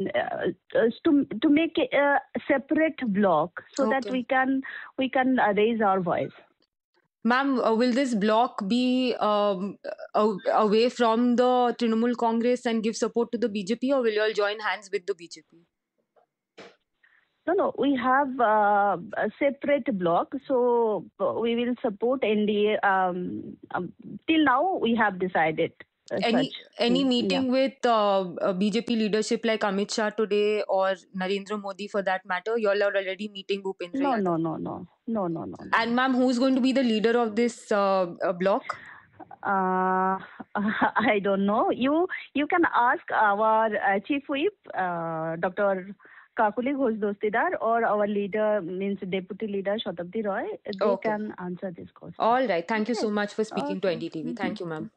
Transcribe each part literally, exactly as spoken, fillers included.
uh, to to make a, a separate block so Okay. that we can we can uh, raise our voice. Ma'am, uh, will this block be um, a- away from the Trinamool Congress and give support to the B J P, or will you all join hands with the B J P? No, no, we have uh, a separate block, so uh, we will support N D A. Um, um, till now, we have decided uh, Any such. any thing. meeting Yeah. with uh, uh, B J P leadership like Amit Shah today or Narendra Modi for that matter? You all are already meeting Bhupendra No, Yadav. no, no, no, no, no, no, no. And ma'am, who's going to be the leader of this uh, uh, block? Uh, I don't know. You you can ask our uh, chief whip, uh, Doctor Kakuli Ghosh Dostidar, or our leader, means deputy leader Shatabdi Roy. They Okay. can answer this question. All right. Thank you so much for speaking Okay. to N D T V. Thank you, ma'am.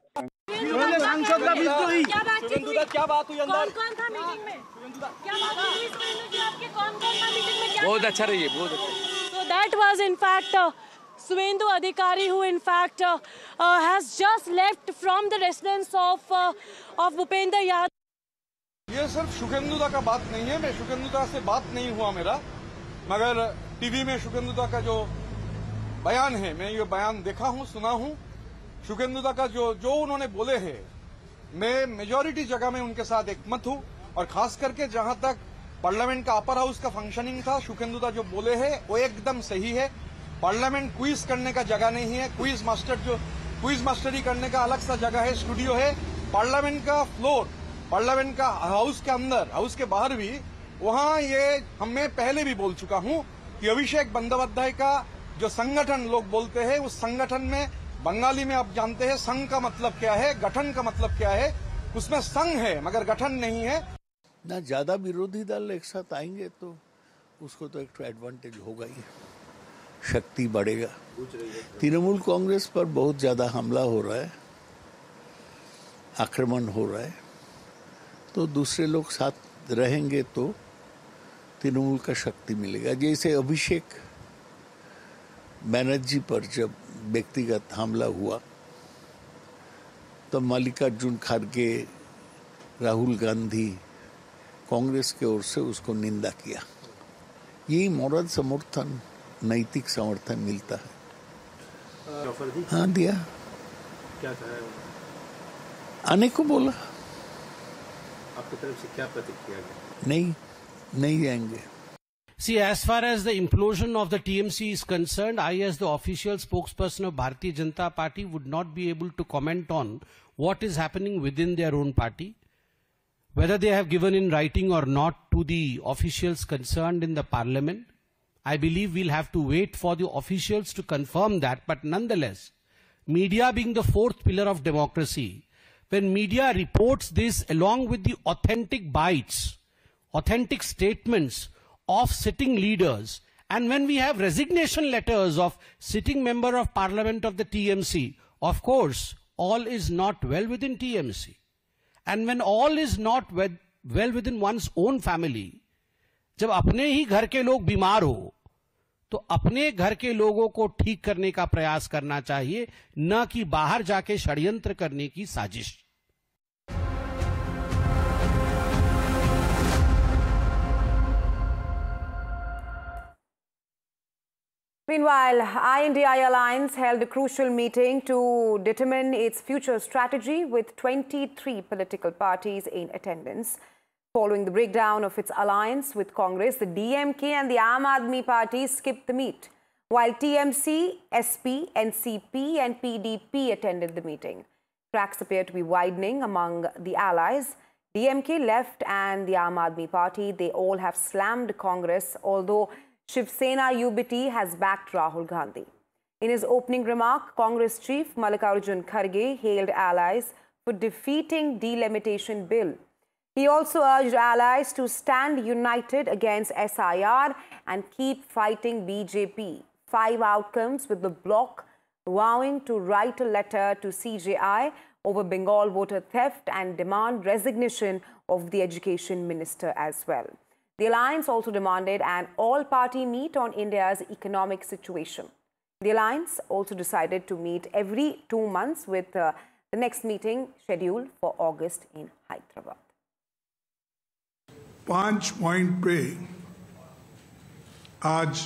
क्या बात हुई अंदर? कौन था meeting में? क्या बात हुई सुवेंदु जी आपके? कौन कौन था मीटिंग में? क्या? बहुत अच्छा रही है, बहुत अच्छा. So that was in fact uh, Suvendu Adhikari, who in fact uh, uh, has just left from the residence of uh, of Bhupendra Yadav. ये सिर्फ शुकेंदुदा का बात नहीं है. मैं शुकेंदुदा से बात नहीं हुआ मेरा, मगर टीवी में शुकेंदुदा का जो बयान है, मैं ये बयान देखा हूँ, सुना हूँ. शुकेंदुदा का जो जो उन्होंने बोले हैं, मैं मेजॉरिटी जगह में उनके साथ एकमत हूँ. और खास करके जहां तक पार्लियामेंट का अपर हाउस का फंक्शनिंग था, शुकेंदुदा जो बोले हैं वो एकदम सही है. पार्लियामेंट क्विज करने का जगह नहीं है. क्विज मास्टर जो क्विज मास्टरी करने का अलग सा जगह है, स्टूडियो है. पार्लियामेंट का फ्लोर, पार्लियामेंट का हाउस के अंदर, हाउस के बाहर भी, वहां ये हमें पहले भी बोल चुका हूं कि अभिषेक बंदोपाध्याय का जो संगठन लोग बोलते हैं, उस संगठन में बंगाली में आप जानते हैं संघ का मतलब क्या है, गठन का मतलब क्या है. उसमें संघ है मगर गठन नहीं है ना. ज्यादा विरोधी दल एक साथ आएंगे तो उसको तो एक एडवांटेज होगा ही, शक्ति बढ़ेगा. तृणमूल कांग्रेस पर बहुत ज्यादा हमला हो रहा है, आक्रमण हो रहा है, तो दूसरे लोग साथ रहेंगे तो तृणमूल का शक्ति मिलेगा. जैसे अभिषेक बनर्जी पर जब व्यक्तिगत हमला हुआ तो मल्लिकार्जुन खड़गे, राहुल गांधी, कांग्रेस के ओर से उसको निंदा किया. यही मॉरल समर्थन, नैतिक समर्थन मिलता है. ऑफर दी? हाँ, दिया. क्या कहा है? आने को बोला. आपकी तरफ से क्या प्रतिक्रिया? नहीं, नहीं जाएंगे. See, as far as the implosion of the T M C is concerned, I as the official spokesperson of Bharatiya Janata Party would not be able to comment on what is happening within their own party. Whether they have given in writing or not to the officials concerned in the parliament, I believe we'll have to wait for the officials to confirm that. But nonetheless, media being the fourth pillar of democracy, when media reports this along with the authentic bites, authentic statements of sitting leaders, and when we have resignation letters of sitting member of parliament of the T M C, of course, all is not well within T M C. And when all is not well within one's own family, जब अपने ही घर के लोग बीमार हो, तो अपने घर के लोगों को ठीक करने का प्रयास करना चाहिए, न कि बाहर जाके षड्यंत्र करने की साजिश. Meanwhile, I N D I Alliance held a crucial meeting to determine its future strategy with twenty-three political parties in attendance. Following the breakdown of its alliance with Congress, the D M K and the Aam Aadmi Party skipped the meet, while T M C, S P, N C P and P D P attended the meeting. Cracks appear to be widening among the allies. D M K left and the Aam Aadmi Party, they all have slammed Congress, although Shiv Sena U B T has backed Rahul Gandhi. In his opening remark, Congress Chief Mallikarjun Kharge hailed allies for defeating delimitation bill. He also urged allies to stand united against S I R and keep fighting B J P. Five outcomes with the bloc vowing to write a letter to C J I over Bengal voter theft and demand resignation of the education minister as well. The alliance also demanded an all-party meet on India's economic situation. The alliance also decided to meet every two months with uh, the next meeting scheduled for August in Hyderabad. पांच point पे आज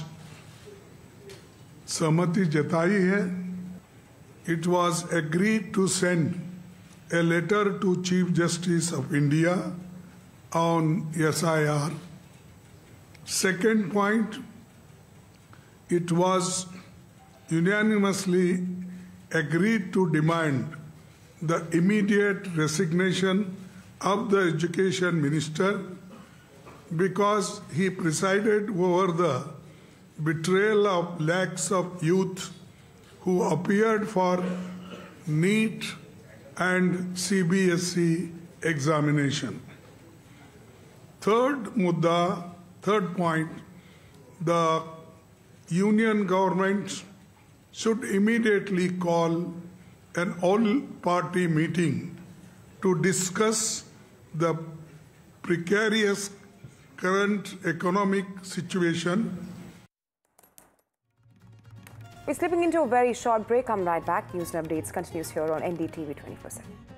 सहमति जताई है. It was agreed to send a letter to Chief Justice of India on S I R. Second point, it was unanimously agreed to demand the immediate resignation of the Education Minister because he presided over the betrayal of lakhs of youth who appeared for NEET and C B S E examination. Third mudda, third point, the union government should immediately call an all-party meeting to discuss the precarious current economic situation. We're slipping into a very short break. Come right back. News and updates continues here on N D T V twenty-four seven.